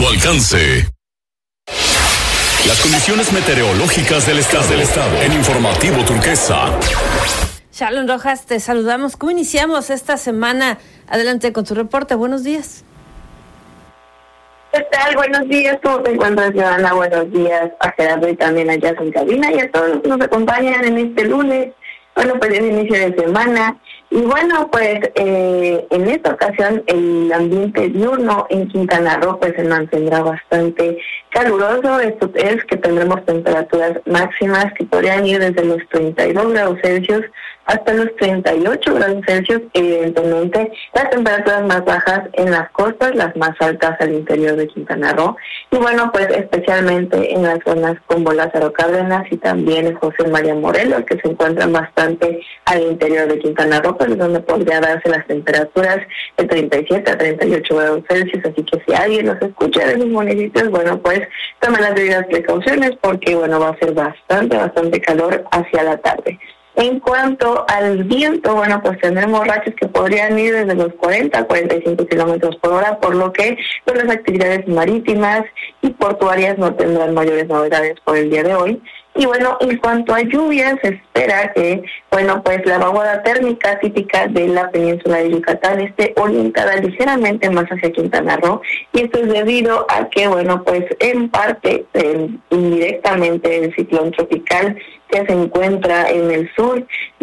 alcance. Las condiciones meteorológicas del estado en Informativo Turquesa. Shalom Rojas, te saludamos. ¿Cómo iniciamos esta semana? Adelante con tu reporte. Buenos días. ¿Qué tal? Buenos días. ¿Cómo te encuentras, Joana? Buenos días a Gerardo y también allá en cabina y a todos los que nos acompañan en este lunes. Bueno, pues es inicio de semana. Y bueno, pues en esta ocasión el ambiente diurno en Quintana Roo pues se mantendrá bastante caluroso. Esto es que tendremos temperaturas máximas que podrían ir desde los 32 grados Celsius hasta los 38 grados Celsius. Evidentemente, las temperaturas más bajas en las costas, las más altas al interior de Quintana Roo. Y bueno, pues especialmente en las zonas como Lázaro Cárdenas y también José María Morelos, que se encuentran bastante al interior de Quintana Roo, pues donde podría darse las temperaturas de 37 a 38 grados Celsius. Así que si alguien nos escucha de los municipios, bueno, pues tomen las debidas precauciones porque, bueno, va a ser bastante calor hacia la tarde. En cuanto al viento, bueno, pues tendremos rachas que podrían ir desde los 40 a 45 kilómetros por hora, por lo que pues, las actividades marítimas y portuarias no tendrán mayores novedades por el día de hoy. Y bueno, en cuanto a lluvias, se espera que, bueno, pues la vaguada térmica típica de la península de Yucatán esté orientada ligeramente más hacia Quintana Roo, y esto es debido a que, bueno, pues en parte, indirectamente, el ciclón tropical que se encuentra en el sur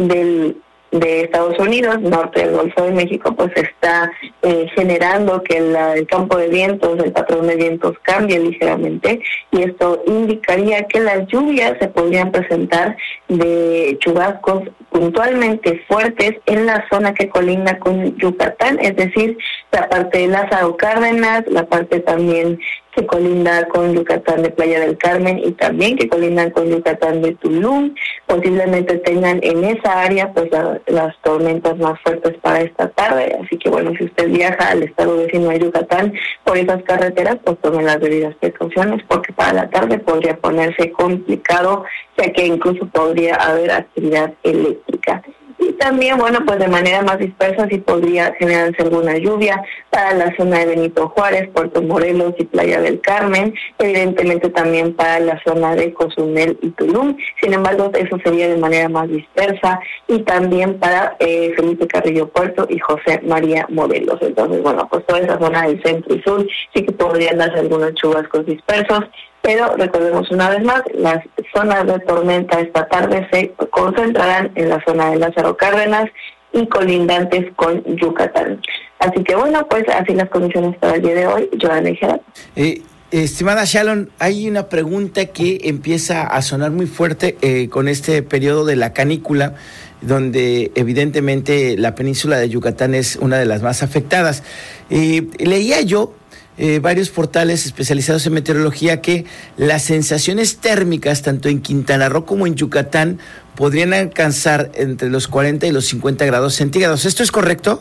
de Estados Unidos, norte del Golfo de México, pues está generando que el campo de vientos, el patrón de vientos cambie ligeramente, y esto indicaría que las lluvias se podrían presentar de chubascos puntualmente fuertes en la zona que colinda con Yucatán, es decir, la parte de Lázaro Cárdenas, la parte también que colinda con Yucatán de Playa del Carmen y también que colindan con Yucatán de Tulum. Posiblemente tengan en esa área pues las tormentas más fuertes para esta tarde. Así que bueno, si usted viaja al estado vecino de Yucatán por esas carreteras, pues tomen las debidas precauciones porque para la tarde podría ponerse complicado, ya que incluso podría haber actividad eléctrica. Y también, bueno, pues de manera más dispersa sí podría generarse alguna lluvia para la zona de Benito Juárez, Puerto Morelos y Playa del Carmen, evidentemente también para la zona de Cozumel y Tulum. Sin embargo, eso sería de manera más dispersa, y también para Felipe Carrillo Puerto y José María Morelos. Entonces, bueno, pues toda esa zona del centro y sur sí que podrían darse algunos chubascos dispersos. Pero recordemos una vez más, las zonas de tormenta esta tarde se concentrarán en la zona de Lázaro Cárdenas y colindantes con Yucatán. Así que bueno, pues así las condiciones para el día de hoy. Joana y Gerardo. Estimada Shalom, hay una pregunta que empieza a sonar muy fuerte con este periodo de la canícula, donde evidentemente la península de Yucatán es una de las más afectadas. Leía yo varios portales especializados en meteorología que las sensaciones térmicas tanto en Quintana Roo como en Yucatán podrían alcanzar entre los 40 y los 50 grados centígrados. ¿Esto es correcto?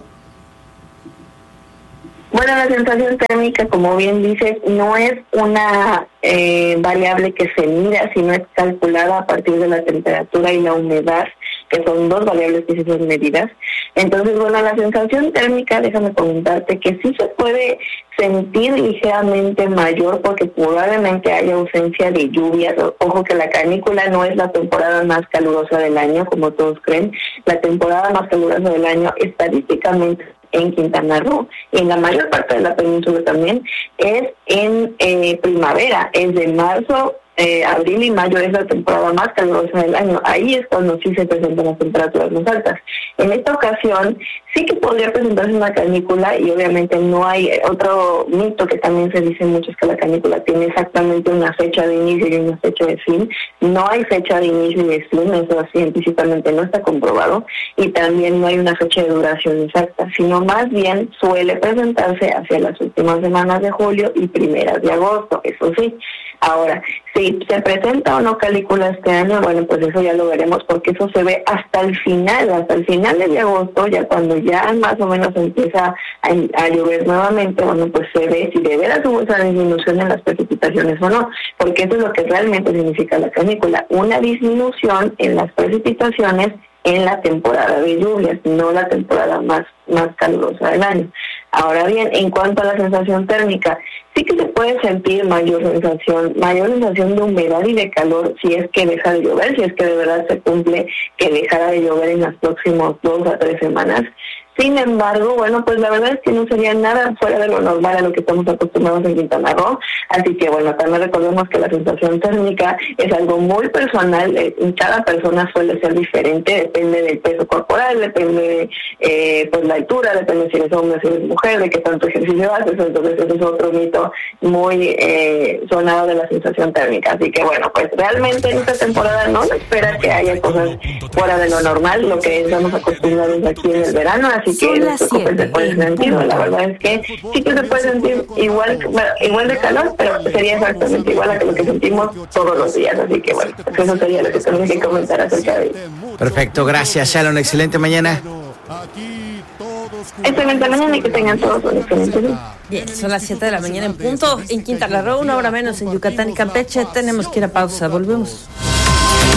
Bueno, la sensación térmica, como bien dices, no es una variable que se mida, sino es calculada a partir de la temperatura y la humedad, que son dos variables que sí son medidas. Entonces, bueno, la sensación térmica, déjame comentarte que sí se puede sentir ligeramente mayor porque probablemente haya ausencia de lluvias. Ojo que la canícula no es la temporada más calurosa del año, como todos creen. La temporada más calurosa del año estadísticamente en Quintana Roo y en la mayor parte de la península también es en primavera, es de marzo, abril y mayo es la temporada más calurosa del año. Ahí es cuando sí se presentan las temperaturas más altas. En esta ocasión sí que podría presentarse una canícula, y obviamente no hay otro mito que también se dice mucho, es que la canícula tiene exactamente una fecha de inicio y una fecha de fin. No hay fecha de inicio y de fin, eso científicamente no está comprobado, y también no hay una fecha de duración exacta, sino más bien suele presentarse hacia las últimas semanas de julio y primeras de agosto, eso sí. Ahora, si se presenta o no canícula este año, bueno, pues eso ya lo veremos, porque eso se ve hasta el final de agosto, ya cuando ya más o menos empieza a llover nuevamente. Bueno, pues se ve si de veras hubo esa disminución en las precipitaciones o no, porque eso es lo que realmente significa la canícula, una disminución en las precipitaciones en la temporada de lluvias, no la temporada más calurosa del año. Ahora bien, en cuanto a la sensación térmica, sí que se puede sentir mayor sensación de humedad y de calor si es que deja de llover, si es que de verdad se cumple que dejará de llover en las próximas 2 a 3 semanas. Sin embargo, bueno, pues la verdad es que no sería nada fuera de lo normal a lo que estamos acostumbrados en Quintana Roo. Así que bueno, también recordemos que la sensación térmica es algo muy personal. Cada persona suele ser diferente, depende del peso corporal, depende de pues la altura, depende si eres hombre, si eres mujer, de qué tanto ejercicio haces. Entonces ese es otro mito muy sonado de la sensación térmica. Así que bueno, pues realmente en esta temporada no se espera que haya cosas fuera de lo normal, lo que estamos acostumbrados aquí en el verano. Así que se puede sentir, la verdad es que sí que se puede sentir igual de calor, pero sería exactamente igual a lo que sentimos todos los días. Así que bueno, pues eso sería lo que tenemos que comentar acerca de ello. Perfecto, gracias Shalon, excelente mañana. Excelente mañana y que tengan todos un excelente día. Bien, son las 7 de la mañana en punto en Quintana Roo, 1 hora menos en Yucatán y Campeche. Tenemos que ir a pausa, volvemos.